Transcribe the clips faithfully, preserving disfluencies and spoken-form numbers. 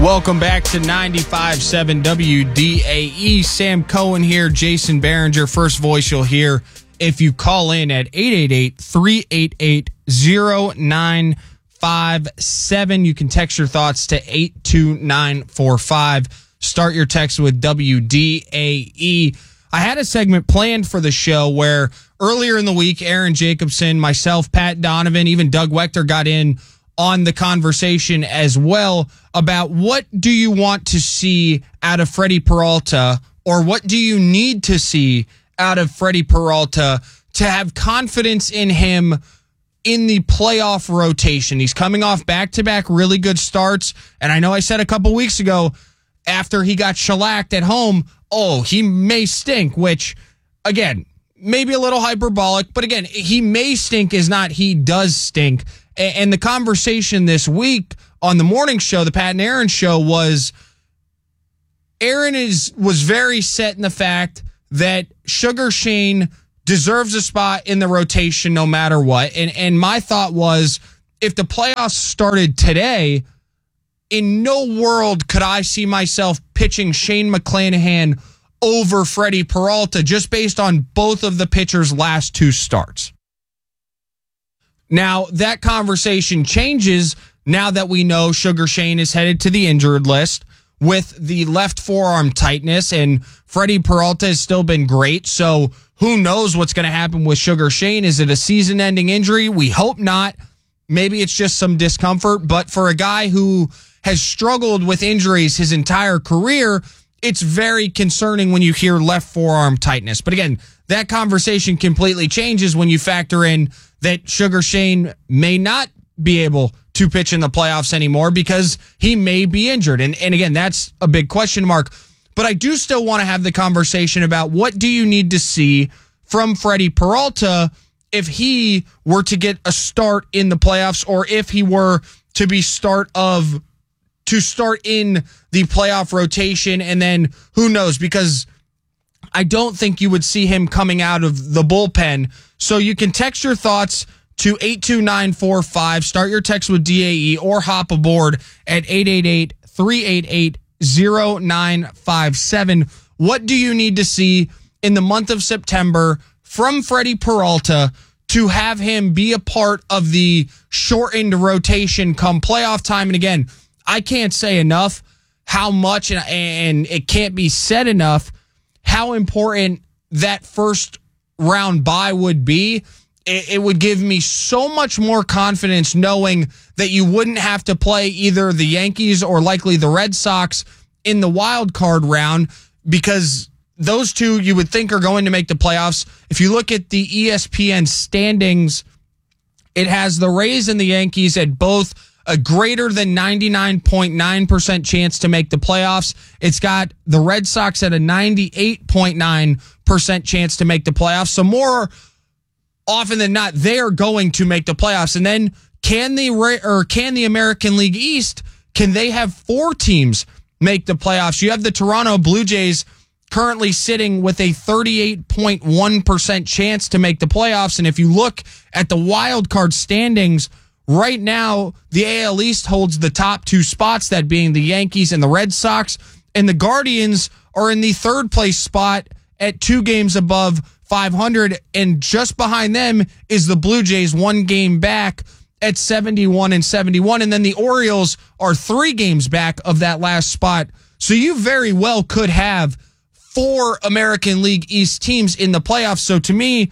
Welcome back to ninety-five point seven W D A E. Sam Cohen here, Jason Behringer. First voice you'll hear if you call in at eight eight eight, three eight eight, zero nine five seven. You can text your thoughts to eight two nine four five. Start your text with W D A E. I had a segment planned for the show where earlier in the week, Aaron Jacobson, myself, Pat Donovan, even Doug Wechter got in on the conversation as well about what do you want to see out of Freddie Peralta, or what do you need to see out of Freddie Peralta to have confidence in him in the playoff rotation. He's coming off back-to-back really good starts, and I know I said a couple weeks ago after he got shellacked at home, oh, he may stink, which, again, maybe a little hyperbolic, but again, he may stink is not he does stink. And the conversation this week on the morning show, the Pat and Aaron show, was Aaron is was very set in the fact that Sugar Shane deserves a spot in the rotation no matter what. And and my thought was, if the playoffs started today, in no world could I see myself pitching Shane McClanahan over Freddie Peralta just based on both of the pitchers' last two starts. Now, that conversation changes now that we know Sugar Shane is headed to the injured list with the left forearm tightness, and Freddie Peralta has still been great. So who knows what's going to happen with Sugar Shane? Is it a season-ending injury? We hope not. Maybe it's just some discomfort. But for a guy who has struggled with injuries his entire career, it's very concerning when you hear left forearm tightness. But again, that conversation completely changes when you factor in that Sugar Shane may not be able to pitch in the playoffs anymore because he may be injured. And, and again, that's a big question mark. But I do still want to have the conversation about what do you need to see from Freddie Peralta if he were to get a start in the playoffs, or if he were to be start of to start in the playoff rotation. And then who knows, because I don't think you would see him coming out of the bullpen. So you can text your thoughts to eight two nine four five. Start your text with D A E or hop aboard at eight eight eight, three eight eight, zero nine five seven. What do you need to see in the month of September from Freddie Peralta to have him be a part of the shortened rotation come playoff time? And again, I can't say enough how much, and, and it can't be said enough, how important that first round bye would be. It, it would give me so much more confidence knowing that you wouldn't have to play either the Yankees or likely the Red Sox in the wild card round, because those two you would think are going to make the playoffs. If you look at the E S P N standings, it has the Rays and the Yankees at both a greater than ninety-nine point nine percent chance to make the playoffs. It's got the Red Sox at a ninety-eight point nine percent chance to make the playoffs. So more often than not, they are going to make the playoffs. And then can the or can the American League East, can they have four teams make the playoffs? You have the Toronto Blue Jays currently sitting with a thirty-eight point one percent chance to make the playoffs. And if you look at the wild card standings, right now, the A L East holds the top two spots, that being the Yankees and the Red Sox. And the Guardians are in the third place spot at two games above five hundred. And just behind them is the Blue Jays, one game back at seventy-one and seventy-one. And then the Orioles are three games back of that last spot. So you very well could have four American League East teams in the playoffs. So to me,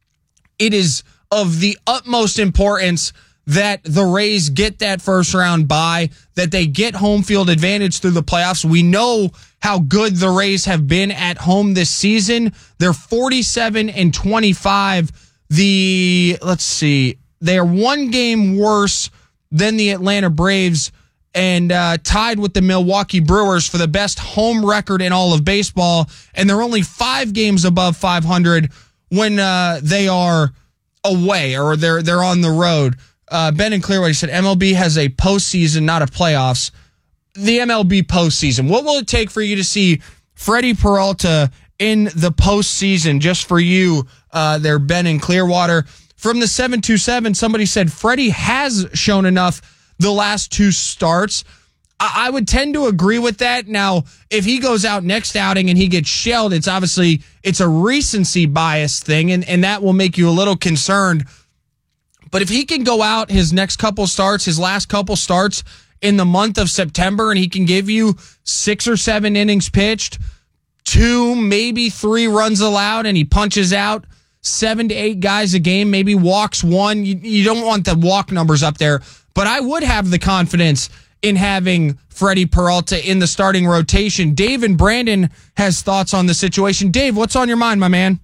it is of the utmost importance that the Rays get that first round bye, that they get home field advantage through the playoffs. We know how good the Rays have been at home this season. They're forty-seven and twenty-five. The, let's see, they are one game worse than the Atlanta Braves and uh, tied with the Milwaukee Brewers for the best home record in all of baseball. And they're only five games above five hundred when uh, they are away or they're they're on the road. Uh, Ben and Clearwater said M L B has a postseason, not a playoffs. The M L B postseason. What will it take for you to see Freddie Peralta in the postseason? Just for you, uh, there, Ben and Clearwater. From the seven two seven, somebody said Freddie has shown enough the last two starts. I would tend to agree with that. Now, if he goes out next outing and he gets shelled, it's obviously it's a recency bias thing, and, and that will make you a little concerned. But if he can go out his next couple starts, his last couple starts in the month of September, and he can give you six or seven innings pitched, two, maybe three runs allowed, and he punches out seven to eight guys a game, maybe walks one. You, you don't want the walk numbers up there, but I would have the confidence in having Freddie Peralta in the starting rotation. Dave and Brandon has thoughts on the situation. Dave, what's on your mind, my man?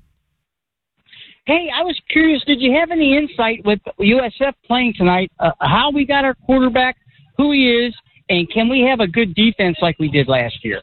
Hey, I was curious, did you have any insight with U S F playing tonight, uh, how we got our quarterback, who he is, and can we have a good defense like we did last year?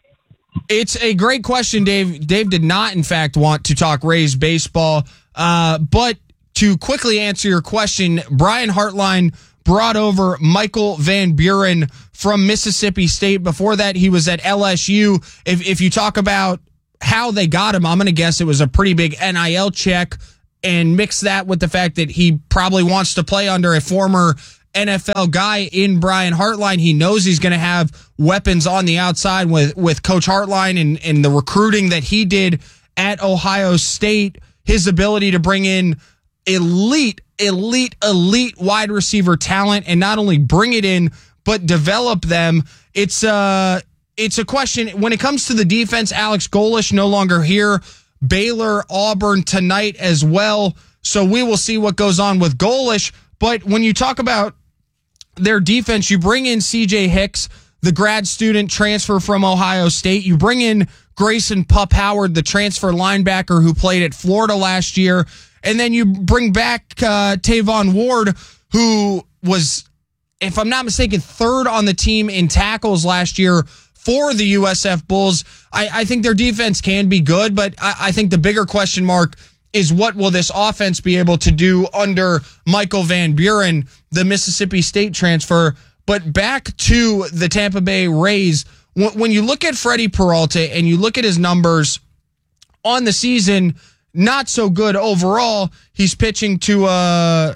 It's a great question, Dave. Dave did not, in fact, want to talk Rays baseball, uh, but to quickly answer your question, Brian Hartline brought over Michael Van Buren from Mississippi State. Before that, he was at L S U. If if you talk about how they got him, I'm going to guess it was a pretty big N I L check, and mix that with the fact that he probably wants to play under a former N F L guy in Brian Hartline. He knows he's going to have weapons on the outside with, with Coach Hartline and, and the recruiting that he did at Ohio State, his ability to bring in elite elite, elite wide receiver talent and not only bring it in, but develop them. It's uh it's a question when it comes to the defense. Alex Golesh no longer here. Baylor, Auburn tonight as well. So we will see what goes on with Golesh. But when you talk about their defense, you bring in C J Hicks, the grad student transfer from Ohio State. You bring in Grayson Pup Howard, the transfer linebacker who played at Florida last year. And then you bring back uh, Tavon Ward, who was, if I'm not mistaken, third on the team in tackles last year for the U S F Bulls. I, I think their defense can be good, but I, I think the bigger question mark is what will this offense be able to do under Michael Van Buren, the Mississippi State transfer. But back to the Tampa Bay Rays, when you look at Freddie Peralta and you look at his numbers on the season, not so good overall. He's pitching to a,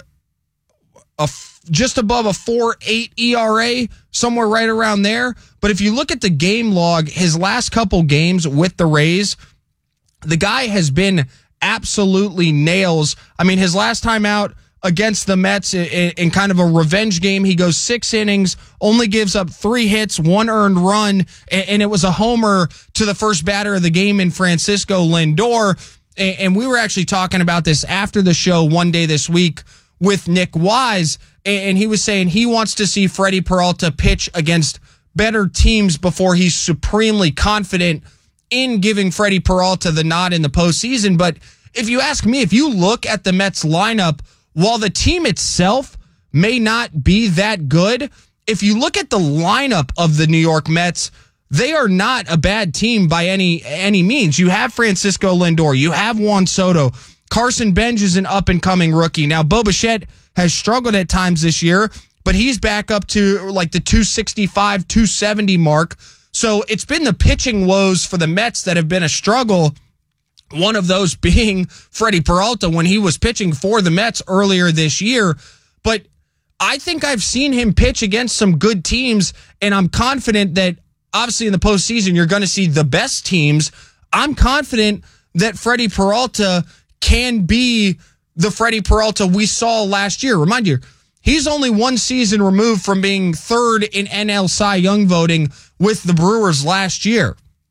a just above a four point eight E R A, somewhere right around there. But if you look at the game log, his last couple games with the Rays, the guy has been absolutely nails. I mean, his last time out against the Mets in, in kind of a revenge game, he goes six innings, only gives up three hits, one earned run, and, and it was a homer to the first batter of the game in Francisco Lindor. And we were actually talking about this after the show one day this week with Nick Wise, and he was saying he wants to see Freddie Peralta pitch against better teams before he's supremely confident in giving Freddie Peralta the nod in the postseason. But if you ask me, if you look at the Mets lineup, while the team itself may not be that good, if you look at the lineup of the New York Mets, they are not a bad team by any any means. You have Francisco Lindor. You have Juan Soto. Carson Bench is an up-and-coming rookie. Now, Bo Bichette has struggled at times this year, but he's back up to like the two sixty-five, two seventy mark. So it's been the pitching woes for the Mets that have been a struggle. One of those being Freddie Peralta when he was pitching for the Mets earlier this year. But I think I've seen him pitch against some good teams, and I'm confident that obviously in the postseason, you're going to see the best teams. I'm confident that Freddie Peralta can be the Freddie Peralta we saw last year. Remind you, he's only one season removed from being third in N L Cy Young voting with the Brewers last year.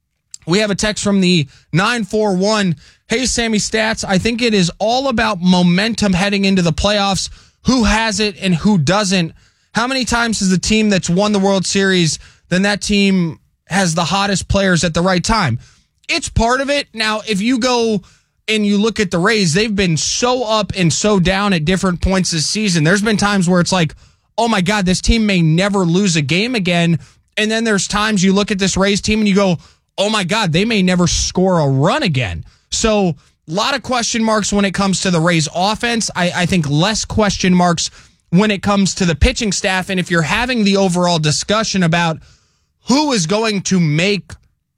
We have a text from the nine four one. Hey, Sammy Stats, I think it is all about momentum heading into the playoffs. Who has it and who doesn't? How many times has the team that's won the World Series, then that team has the hottest players at the right time? It's part of it. Now, if you go and you look at the Rays, they've been so up and so down at different points this season. There's been times where it's like, oh my God, this team may never lose a game again. And then there's times you look at this Rays team and you go, oh my God, they may never score a run again. So a lot of question marks when it comes to the Rays offense. I, I think less question marks when it comes to the pitching staff. And if you're having the overall discussion about who is going to make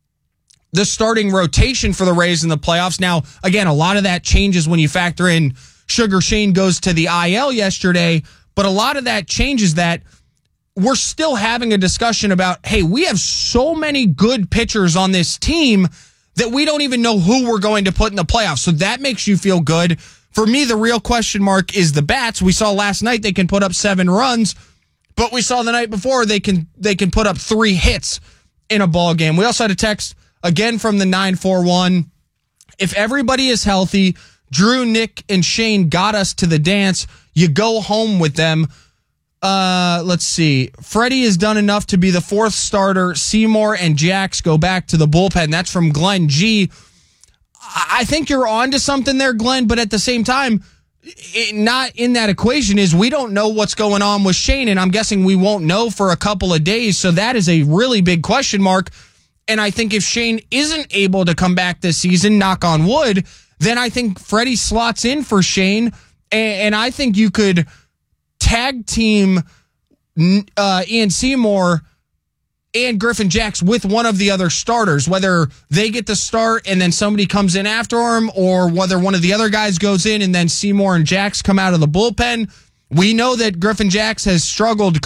the starting rotation for the Rays in the playoffs. Now, again, a lot of that changes when you factor in Sugar Shane goes to the I L yesterday, but a lot of that changes that we're still having a discussion about, hey, we have so many good pitchers on this team that we don't even know who we're going to put in the playoffs. So that makes you feel good. For me, the real question mark is the bats. We saw last night they can put up seven runs, but we saw the night before they can they can put up three hits in a ball game. We also had a text again from the nine four one. If everybody is healthy, Drew, Nick, and Shane got us to the dance. You go home with them. Uh, let's see. Freddie has done enough to be the fourth starter. Seymour and Jax go back to the bullpen. That's from Glenn G. I think you're on to something there, Glenn, but at the same time, it, not in that equation is we don't know what's going on with Shane, and I'm guessing we won't know for a couple of days, so that is a really big question mark. And I think if Shane isn't able to come back this season, knock on wood, then I think Freddie slots in for Shane, and, and I think you could tag team uh, Ian Seymour and Griffin Jax with one of the other starters, whether they get the start and then somebody comes in after him, or whether one of the other guys goes in and then Seymour and Jax come out of the bullpen. We know that Griffin Jax has struggled